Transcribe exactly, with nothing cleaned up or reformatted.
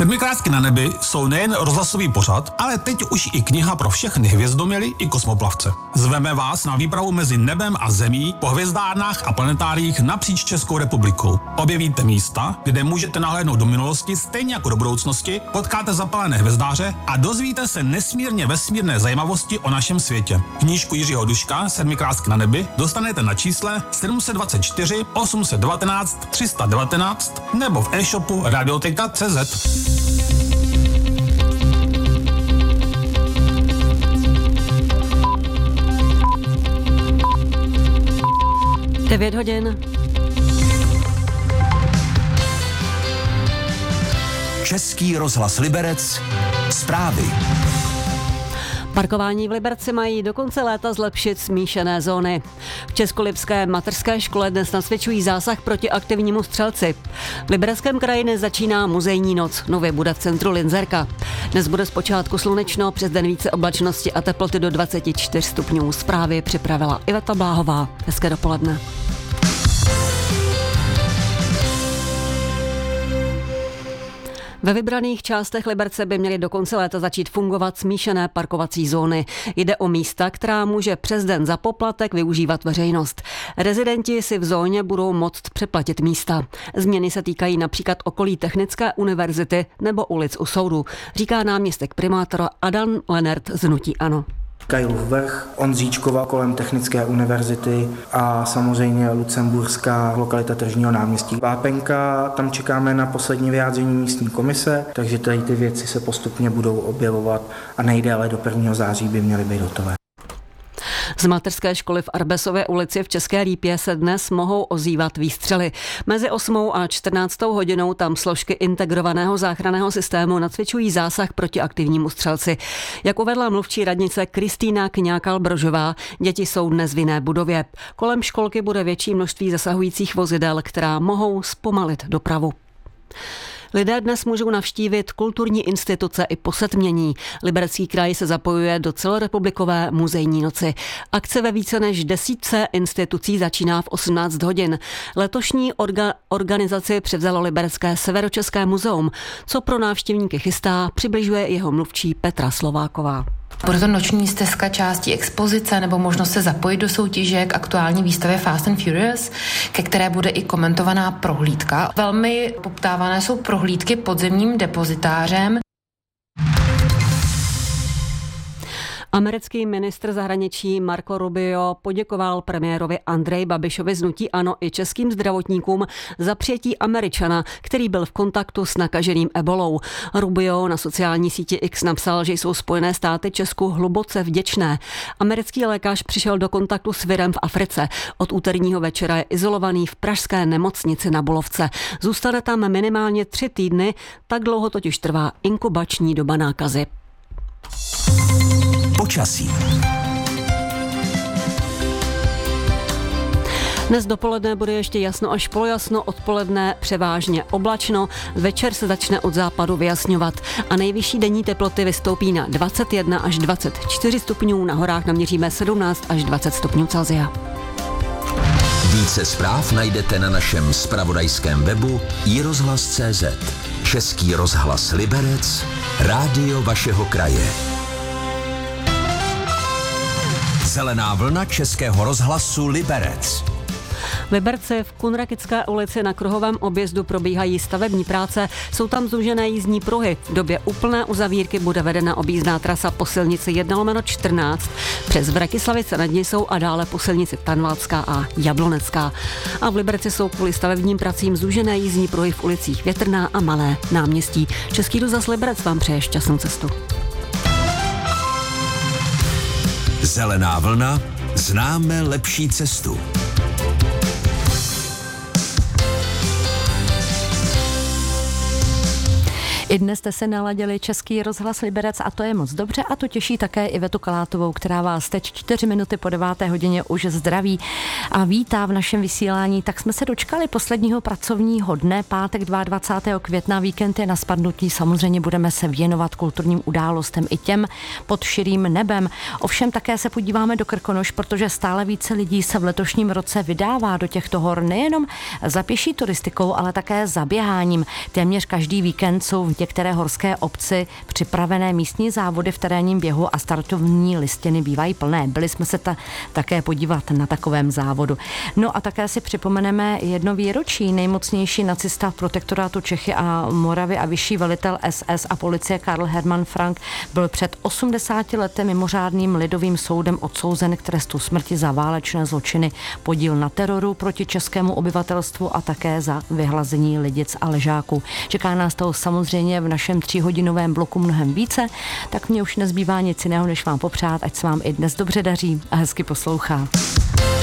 Sedmi krásky na nebi jsou nejen rozhlasový pořad, ale teď už i kniha pro všechny hvězdoměry i kosmoplavce. Zveme vás na výpravu mezi nebem a zemí po hvězdárnách a planetáriích napříč Českou republikou. Objevíte místa, kde můžete nahlédnout do minulosti stejně jako do budoucnosti, potkáte zapalené hvězdáře a dozvíte se nesmírně vesmírné zajímavosti o našem světě. Knížku Jiřího Duška Sedmi krásky na nebi dostanete na čísle sedm set dvacet čtyři osm set devatenáct tři sta devatenáct nebo v e-shopu radioteka tečka cé zet. devět hodin. Český rozhlas Liberec. Zprávy. Parkování v Liberci mají do konce léta zlepšit smíšené zóny. V Českolipské mateřské škole dnes nasvědčují zásah proti aktivnímu střelci. V Libereckém kraji dnes začíná muzejní noc, nově bude v centru Linzerka. Dnes bude zpočátku slunečno, přes den více oblačnosti a teploty do dvacet čtyři stupňů. Zprávy připravila Iveta Bláhová. Hezké dopoledne. Ve vybraných částech Liberce by měly do konce léta začít fungovat smíšené parkovací zóny. Jde o místa, která může přes den za poplatek využívat veřejnost. Rezidenti si v zóně budou moct přeplatit místa. Změny se týkají například okolí Technické univerzity nebo ulic u soudu, říká náměstek primátora Adam Lenert z hnutí ANO. Kajlův vrch, Ondříčkova kolem Technické univerzity a samozřejmě lucemburská lokalita Tržního náměstí. Vápenka, tam čekáme na poslední vyjádření místní komise, takže tady ty věci se postupně budou objevovat a nejdéle do prvního září by měly být hotové. Z mateřské školy v Arbesově ulici v České Lípě se dnes mohou ozývat výstřely. Mezi osmou a čtrnáctou hodinou tam složky integrovaného záchranného systému nacvičují zásah proti aktivnímu střelci. Jak uvedla mluvčí radnice Kristýna Kňákal-Brožová, děti jsou dnes v jiné budově. Kolem školky bude větší množství zasahujících vozidel, která mohou zpomalit dopravu. Lidé dnes můžou navštívit kulturní instituce i posetmění. Liberecký kraj se zapojuje do celorepublikové muzejní noci. Akce ve více než desítce institucí začíná v osmnáct hodin. Letošní orga- organizaci převzalo Liberecké Severočeské muzeum. Co pro návštěvníky chystá, přibližuje jeho mluvčí Petra Slováková. Bude to noční stezka částí expozice nebo možnost se zapojit do soutěže k aktuální výstavě Fast and Furious, ke které bude i komentovaná prohlídka. Velmi poptávané jsou prohlídky podzemním depozitářem. Americký ministr zahraničí Marco Rubio poděkoval premiérovi Andreji Babišovi z hnutí ANO i českým zdravotníkům za přijetí Američana, který byl v kontaktu s nakaženým ebolou. Rubio na sociální síti X napsal, že jsou Spojené státy Česku hluboce vděčné. Americký lékař přišel do kontaktu s virem v Africe. Od úterního večera je izolovaný v pražské nemocnici na Bulovce. Zůstane tam minimálně tři týdny, tak dlouho totiž trvá inkubační doba nákazy. Počasí. Dnes dopoledne bude ještě jasno až polojasno, odpoledne převážně oblačno, večer se začne od západu vyjasňovat a nejvyšší denní teploty vystoupí na dvacet jedna až dvacet čtyři stupňů, na horách naměříme sedmnáct až dvacet stupňů Celsia. Více zpráv najdete na našem zpravodajském webu i rozhlas tečka cé zet. Český rozhlas Liberec, rádio vašeho kraje. Zelená vlna Českého rozhlasu Liberec. V Liberci v Kunrakické ulici na kruhovém objezdu probíhají stavební práce, jsou tam zúžené jízdní pruhy. V době úplné uzavírky bude vedena objízdná trasa po silnici jedna lomeno čtrnáct přes Vrakislavice nad Nisou a dále po silnici Tanvalská a Jablonecká. A v Liberci jsou kvůli stavebním pracím zúžené jízdní pruhy v ulicích Větrná a Malé náměstí. Český rozhlas Liberec vám přeje šťastnou cestu. Zelená vlna, známe lepší cestu. I dnes jste se naladili Český rozhlas Liberec a to je moc dobře a to těší také Ivetu Kalátovou, která vás teď čtyři minuty po deváté hodině už zdraví a vítá v našem vysílání. Tak jsme se dočkali posledního pracovního dne, pátek dvacátého druhého května, víkend je na spadnutí, samozřejmě budeme se věnovat kulturním událostem i těm pod širým nebem. Ovšem také se podíváme do Krkonoš, protože stále více lidí se v letošním roce vydává do těchto hor nejenom za pěší turistikou, ale také za běháním. Téměř každý víkend jsou v některé horské obci připravené místní závody v terénním běhu a startovní listiny bývají plné. Byli jsme se ta, také podívat na takovém závodu. No a také si připomeneme jedno výročí. Nejmocnější nacista v protektorátu Čechy a Moravy a vyšší velitel S S a policie Karl Hermann Frank byl před osmdesáti lety mimořádným lidovým soudem odsouzen k trestu smrti za válečné zločiny, podíl na teroru proti českému obyvatelstvu a také za vyhlazení lidic a ležáků. Čeká nás toho samozřejmě v našem tříhodinovém bloku mnohem více, tak mě už nezbývá nic jiného, než vám popřát, ať se vám i dnes dobře daří a hezky poslouchá.